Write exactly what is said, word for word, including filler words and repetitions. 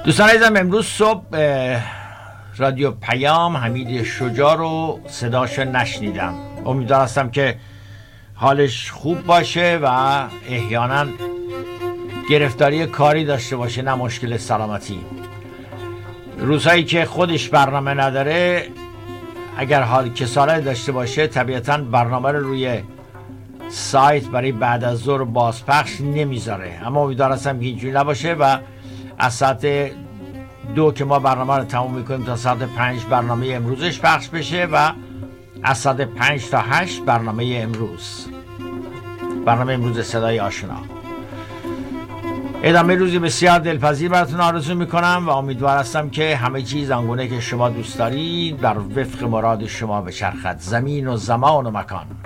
دوستان عزیزم، امروز صبح رادیو پیام حمید شجاع رو صداشو نشنیدم. امیدوار هستم که حالش خوب باشه و احیانا گرفتاری کاری داشته باشه، نه مشکل سلامتی. روزهایی که خودش برنامه نداره، اگر حال کسالت داشته باشه، طبیعتا برنامه رو روی سایت برای بعد از ظهر بازپخش نمیذاره. اما امیدوار هستم که اینجوری نباشه و از ساعت دو که ما برنامه رو تموم میکنیم تا ساعت پنج برنامه امروزش پخش بشه و از ساعت پنج تا هشت برنامه امروز برنامه امروز صدای آشنا. ادامه روزی بسیار دلپذیر براتون آرزو میکنم و امیدوار هستم که همه چیز آنگونه که شما دوست دارید در وفق مراد شما بچرخد، زمین و زمان و مکان.